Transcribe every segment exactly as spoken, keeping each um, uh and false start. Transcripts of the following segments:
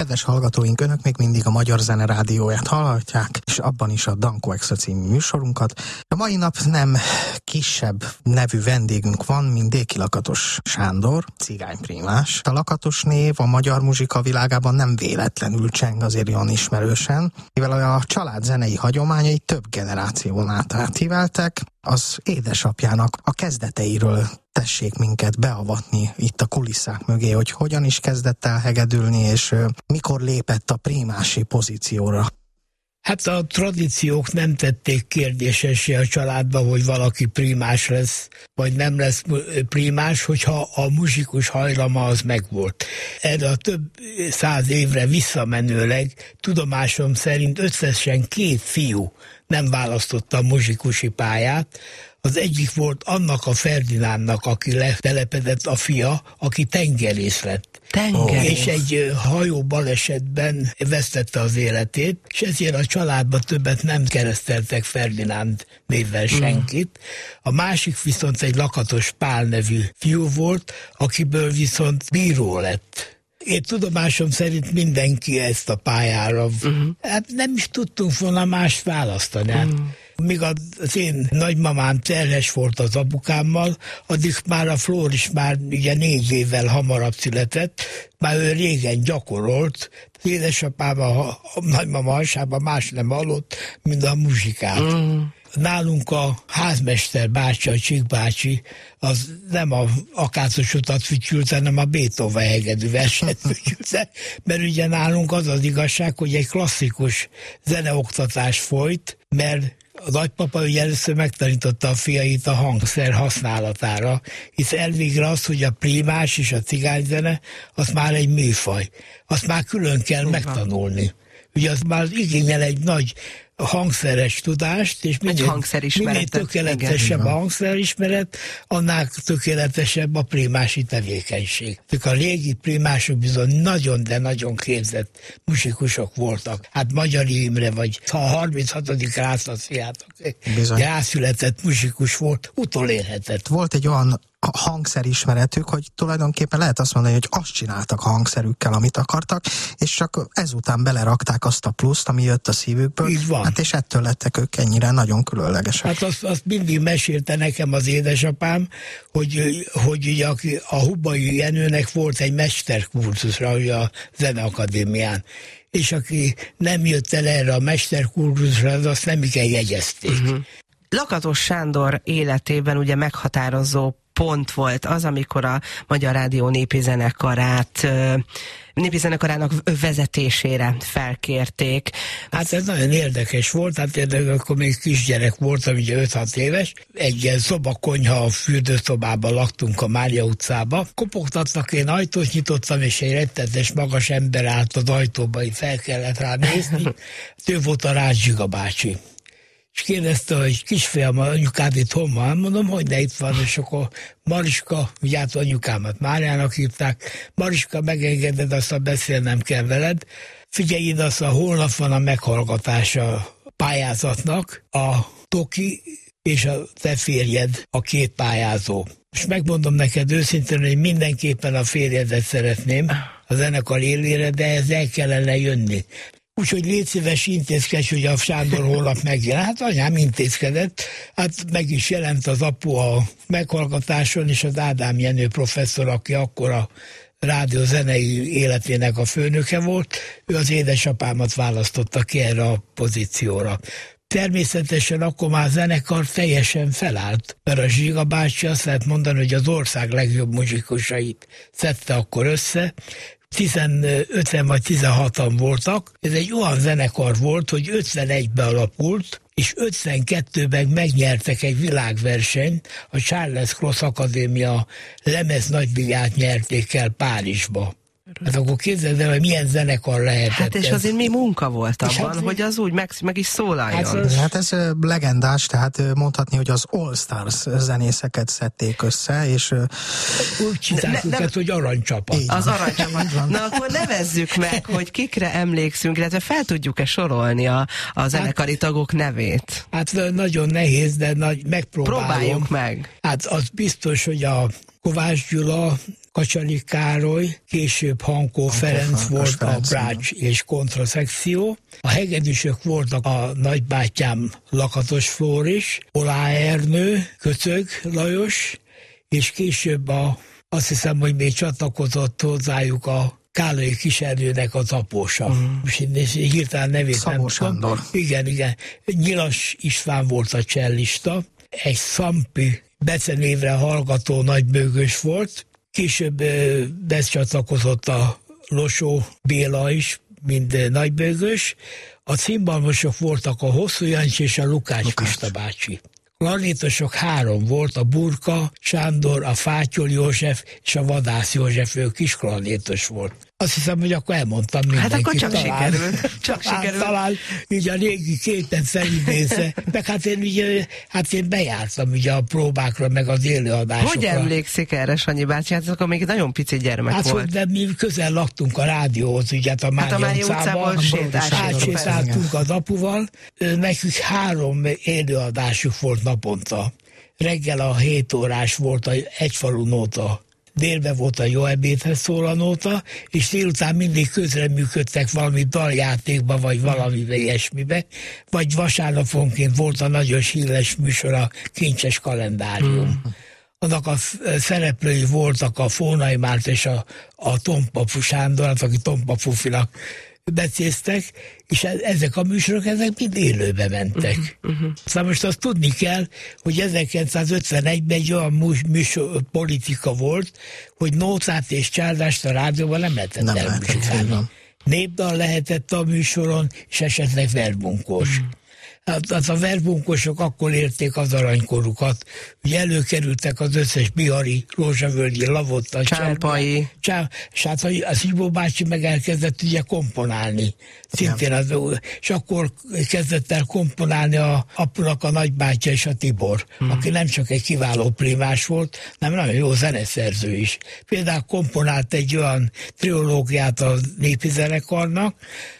Kedves hallgatóink, önök még mindig a Magyar Zene Rádióját hallhatják, és abban is a Dankó Extra című műsorunkat. A mai nap nem kisebb nevű vendégünk van, mint Déki Lakatos Sándor, cigányprímás. A Lakatos név a magyar muzsika világában nem véletlenül cseng azért olyan ismerősen, mivel a család zenei hagyományai több generáción át átíveltek. Az édesapjának a kezdeteiről tessék minket beavatni itt a kulisszák mögé, hogy hogyan is kezdett el hegedülni, és mikor lépett a prímási pozícióra. Hát a tradíciók nem tették kérdésessé a családba, hogy valaki prímás lesz, vagy nem lesz prímás, hogyha a muzsikus hajlama az megvolt. Erre a több száz évre visszamenőleg tudomásom szerint összesen két fiú nem választotta a muzsikusi pályát. Az egyik volt annak a Ferdinándnak, aki letelepedett a fia, aki tengerész lett. Tengerész. És egy hajó balesetben vesztette az életét, és ezért a családban többet nem kereszteltek Ferdinánd névvel senkit. A másik viszont egy Lakatos Pál nevű fiú volt, akiből viszont bíró lett. Én tudomásom szerint mindenki ezt a pályára. Uh-huh. Hát nem is tudtunk volna mást választani. Uh-huh. Míg az én nagymamám terhes volt az apukámmal, addig már a Flór is már ugye négy évvel hamarabb született, már ő régen gyakorolt, az édesapám a, a nagymama hasában más nem hallott, mint a muzsikát. Uh-huh. Nálunk a házmester bácsi, a Csík bácsi, az nem a Akácos utat fütyült, hanem a Beethoven hegedű verset fütyült, mert ugye nálunk az az igazság, hogy egy klasszikus zeneoktatás folyt, mert a nagypapa ugye először megtanította a fiait a hangszer használatára, hisz elvégre az, hogy a prímás és a cigányzene, az már egy műfaj. Azt már külön kell uh-huh. megtanulni. Ugye az már igényel egy nagy hangszeres tudást, és minél, minél tökéletesebb igen, a hangszerismeret, annál tökéletesebb a prímási tevékenység. A régi prímások bizony nagyon, de nagyon képzett muzsikusok voltak. Hát Magyari Imre, vagy ha a harminchatodik Rászlaciátok rászületett muzsikus volt, utolérhetett. Volt egy olyan a hangszerismeretük, hogy tulajdonképpen lehet azt mondani, hogy azt csináltak a hangszerükkel, amit akartak, és csak ezután belerakták azt a pluszt, ami jött a szívükből. Így van. Hát és ettől lettek ők ennyire nagyon különlegesek. Hát azt, azt mindig mesélte nekem az édesapám, hogy, hogy ugye a Hubai Jenőnek volt egy mesterkurzusa a Zeneakadémián, és aki nem jött el erre a mesterkurzusra, az azt nem igen jegyezték. Uh-huh. Lakatos Sándor életében ugye meghatározó pont volt az, amikor a Magyar Rádió népi zenekarát, népi zenekarának vezetésére felkérték. Hát ez nagyon érdekes volt, hát érdekes, akkor még kisgyerek voltam, ugye öt-hat éves, egy ilyen szobakonyha fürdőszobában laktunk a Mária utcába. Kopogtattak, én ajtót nyitottam, és egy rettenetes magas ember állt az ajtóba, így fel kellett rá nézni. Ő volt a Rácz Zsiga bácsi. És kérdezte, hogy kisfiam, anyukád itt hol van? Mondom, hogy ne itt van, és akkor Mariska, ugye hát anyukámat Máriának hívták, Mariska, megengeded, aztán beszélnem kell veled. Figyelj ide, aztán holnap van a meghallgatása pályázatnak, a Toki és a te férjed a két pályázó. És megmondom neked őszintén, hogy mindenképpen a férjedet szeretném a zenekar élére, de ez el kellene jönni. Úgyhogy légy szíves, intézkedj, hogy a Sándor holnap megjelen. Hát anyám intézkedett, hát meg is jelent az apu a meghallgatáson, és az Ádám Jenő professzor, aki akkor a rádió zenei életének a főnöke volt, ő az édesapámat választotta ki erre a pozícióra. Természetesen akkor már a zenekar teljesen felállt, mert a Zsiga bácsi azt lehet mondani, hogy az ország legjobb muzsikusait szedte akkor össze, tizenöten vagy tizenhatan voltak. Ez egy olyan zenekar volt, hogy ötvenegyben alapult, és ötvenkettőben megnyertek egy világversenyt, a Charles Cross Akadémia lemez nagydíját nyerték el Párizsba. Hát akkor képzeld el, hogy milyen zenekar lehetett. Hát és ez. azért mi munka volt abban, hát, hogy az úgy meg, meg is szólaljon. Hát, az... hát ez legendás, tehát mondhatni, hogy az All Stars zenészeket szedték össze, és... Úgy csináltuk ne, őket, hogy aranycsapat. Az aranycsapat. Na akkor nevezzük meg, hogy kikre emlékszünk, illetve fel tudjuk-e sorolni a, a zenekari hát, tagok nevét? Hát nagyon nehéz, de nagy, megpróbálom. Próbáljuk meg. Hát az biztos, hogy a Kovács Gyula, Kacsalik Károly, később Hankó Ferenc volt a brács és kontraszekció. A hegedűsök voltak a nagybátyám Lakatos Flóris, Olá Ernő, Köcög Lajos, és később a, azt hiszem, hogy még csatlakozott hozzájuk a Kálai Kisernőnek az apósa. Mm. És hirtelen nevét Szabó Sándor. Igen, igen. Nyilas István volt a csellista, egy Szampi becenévre hallgató nagybőgős volt, később becsatlakozott a Losó Béla is, mint nagybőgős. A cimbalmosok voltak a Hosszú Jancsi és a Lukács, Lukács. Pista bácsi. Klarnétosok három volt, a Burka Sándor, a Fátyol József és a Vadász József, ő kis klarnétos volt. Azt hiszem, hogy akkor elmondtam mindenkit. Hát akkor csak talán, sikerült. Csak talán, sikerült. Talán így a régi képen felidézve, meg hát én, ugye, hát én bejártam ugye a próbákra, meg az élőadásokra. Hogy emlékszik erre, Sanyi bácsi? Hát akkor még nagyon pici gyermek hát, volt. De mi közel laktunk a rádióhoz, ugye hát a Mária, hát a Mária utcában. Átsétáltunk az apuval. Nekünk három élőadásuk volt naponta. Reggel a hét órás volt a egyfalú nóta. Délben volt a Jó ebédhez szól a nóta, és délután mindig közreműködtek valami daljátékba, vagy valami ilyesmibe, vagy vasárnaponként volt a nagyon híres műsor, a Kincses Kalendárium. Mm. Annak a szereplői voltak a Fónai Márt és a, a Tompapu Sándor, aki Tompapufinak becéztek, és ezek a műsorok, ezek mind élőbe mentek. Uh-huh, uh-huh. Szóval most azt tudni kell, hogy ezerkilencszázötvenegyben egy olyan műsor, politika volt, hogy nótát és csárdást a rádióban nem lehetett nem elműsíteni. Népdal lehetett a műsoron, és esetleg verbunkós. Uh-huh. Hát a verbunkosok akkor érték az aranykorukat, hogy előkerültek az összes bihari, rózsavölgyi, lavottal, Csámpai. Csá, és hát a Szibó bácsi meg elkezdett ugye komponálni. Szintén az, és akkor kezdett el komponálni a apunak a nagybátyja és a Tibor, hmm. aki nem csak egy kiváló primás volt, hanem nagyon jó zeneszerző is. Például komponált egy olyan triológiát a népi zenekarnak,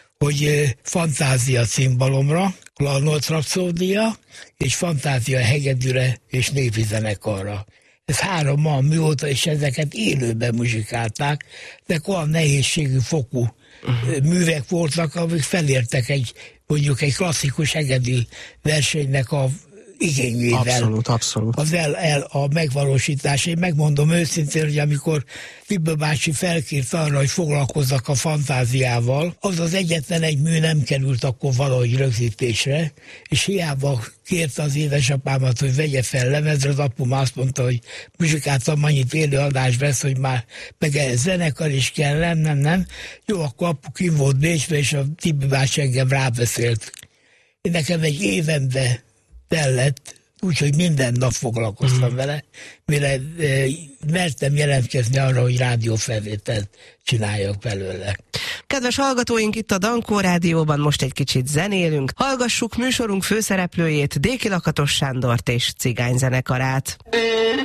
hogy Fantázia cimbalomra, Arnold Rapszódia, és Fantázia hegedűre és népi zenekarra. Ez három a műóta, és ezeket élőben muzsikálták, de olyan nehézségű fokú uh-huh. művek voltak, amik felértek egy, mondjuk egy klasszikus hegedű versenynek a igényével. Abszolút, abszolút. Az el, el a megvalósítás. Én megmondom őszintén, hogy amikor Tibbe bácsi felkért arra, hogy foglalkozzak a fantáziával, az az egyetlen egy mű nem került akkor valahogy rögzítésre, és hiába kérte az édesapámat, hogy vegye fel lemezre, az apum azt mondta, hogy muzsikáltam annyit élőadás vesz, hogy már meg ez zenekar is kell, nem, nem, nem. Jó, akkor apu kim volt Bécsbe, és a Tibbe bácsi engem rábeszélt. Én nekem egy évembe tellett, úgyhogy minden nap foglalkoztam mm. vele, mire e, mertem jelentkezni arra, hogy rádiófelvételt csináljak belőle. Kedves hallgatóink, itt a Dankó Rádióban most egy kicsit zenélünk. Hallgassuk műsorunk főszereplőjét, Déki Lakatos Sándort és Cigányzenekarát.